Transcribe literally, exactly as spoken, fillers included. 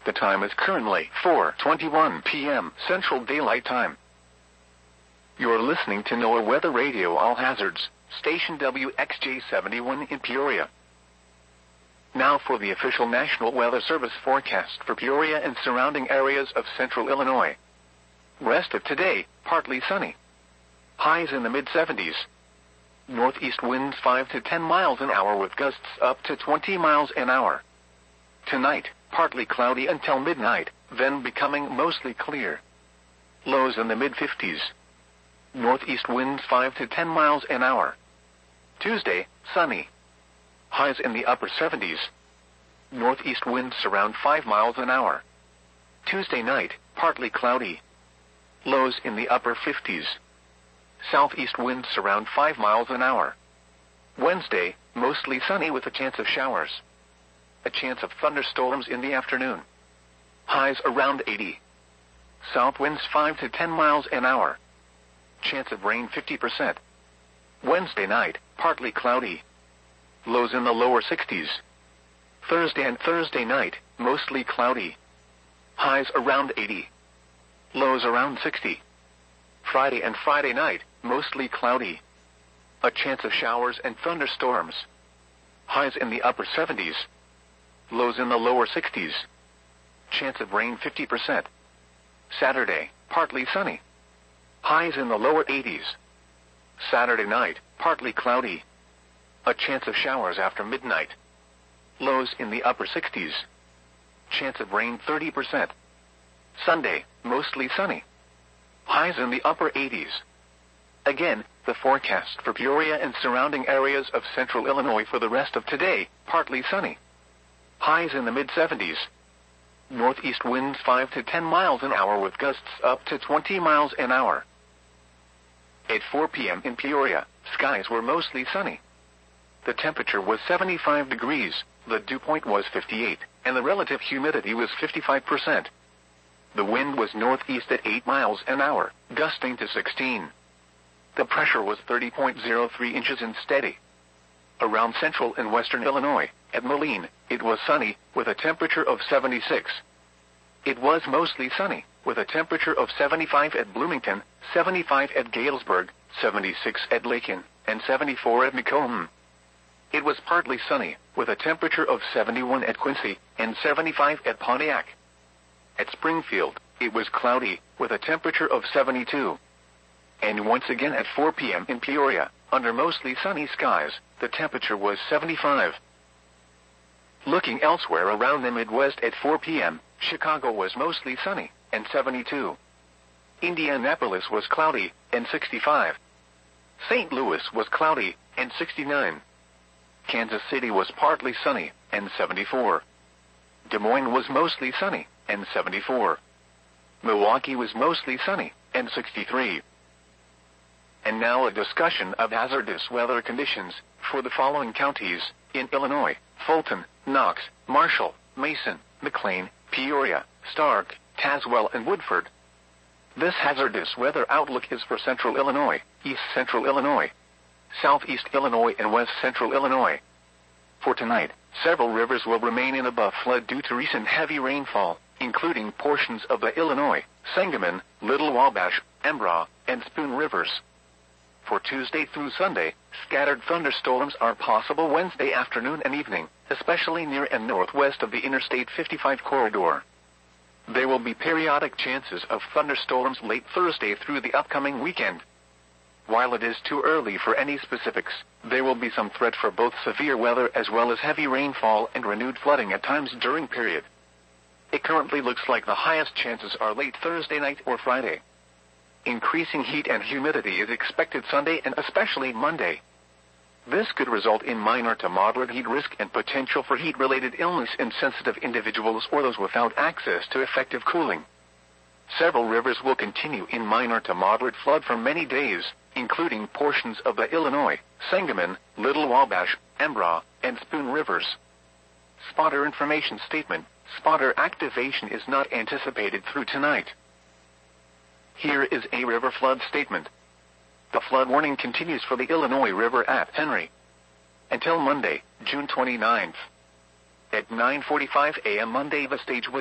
The time is currently four twenty-one p m Central Daylight Time. You're listening to NOAA Weather Radio All Hazards, station W X J seventy-one in Peoria. Now for the official National Weather Service forecast for Peoria and surrounding areas of central Illinois. Rest of today, partly sunny. Highs in the mid seventies. Northeast winds five to ten miles an hour with gusts up to twenty miles an hour. Tonight, partly cloudy until midnight, then becoming mostly clear. Lows in the mid fifties. Northeast winds five to ten miles an hour. Tuesday, sunny. Highs in the upper seventies. Northeast winds around five miles an hour. Tuesday night, partly cloudy. Lows in the upper fifties. Southeast winds around five miles an hour. Wednesday, mostly sunny with a chance of showers. A chance of thunderstorms in the afternoon. Highs around eighty. South winds five to ten miles an hour. Chance of rain fifty percent. Wednesday night, partly cloudy. Lows in the lower sixties. Thursday and Thursday night, mostly cloudy. Highs around eighty. Lows around sixty. Friday and Friday night, mostly cloudy. A chance of showers and thunderstorms. Highs in the upper seventies. Lows in the lower sixties. Chance of rain fifty percent. Saturday, partly sunny. Highs in the lower eighties. Saturday night, partly cloudy. A chance of showers after midnight. Lows in the upper sixties. Chance of rain thirty percent. Sunday, mostly sunny. Highs in the upper eighties. Again, the forecast for Peoria and surrounding areas of central Illinois for the rest of today, partly sunny. Highs in the mid seventies. Northeast winds five to ten miles an hour with gusts up to twenty miles an hour. At four p m in Peoria, skies were mostly sunny. The temperature was seventy-five degrees, the dew point was fifty-eight, and the relative humidity was fifty-five percent. The wind was northeast at eight miles an hour, gusting to sixteen. The pressure was thirty point zero three inches and steady. Around central and western Illinois, at Moline, it was sunny, with a temperature of seventy-six. It was mostly sunny, with a temperature of seventy-five at Bloomington, seventy-five at Galesburg, seventy-six at Lakin, and seventy-four at Macomb. It was partly sunny, with a temperature of seventy-one at Quincy, and seventy-five at Pontiac. At Springfield, it was cloudy, with a temperature of seventy-two. And once again at four p m in Peoria, under mostly sunny skies, the temperature was seventy-five. Looking elsewhere around the Midwest at four p m, Chicago was mostly sunny, and seventy-two. Indianapolis was cloudy, and sixty-five. Saint Louis was cloudy, and sixty-nine. Kansas City was partly sunny, and seventy-four. Des Moines was mostly sunny, and seventy-four. Milwaukee was mostly sunny, and sixty-three. And now a discussion of hazardous weather conditions for the following counties in Illinois: Fulton, Knox, Marshall, Mason, McLean, Peoria, Stark, Tazewell, and Woodford. This hazardous weather outlook is for central Illinois, east central Illinois, southeast Illinois, and west central Illinois. For tonight, several rivers will remain in above flood due to recent heavy rainfall, including portions of the Illinois, Sangamon, Little Wabash, Embrah, and Spoon rivers. For Tuesday through Sunday, scattered thunderstorms are possible Wednesday afternoon and evening, especially near and northwest of the Interstate fifty-five corridor. There will be periodic chances of thunderstorms late Thursday through the upcoming weekend. While it is too early for any specifics, there will be some threat for both severe weather as well as heavy rainfall and renewed flooding at times during period. It currently looks like the highest chances are late Thursday night or Friday. Increasing heat and humidity is expected Sunday and especially Monday. This could result in minor to moderate heat risk and potential for heat-related illness in sensitive individuals or those without access to effective cooling. Several rivers will continue in minor to moderate flood for many days, including portions of the Illinois, Sangamon, Little Wabash, Embrah, and Spoon rivers. Spotter information statement: spotter activation is not anticipated through tonight. Here is a river flood statement. The flood warning continues for the Illinois River at Henry until Monday, June twenty-ninth. At nine forty-five a m Monday, the stage was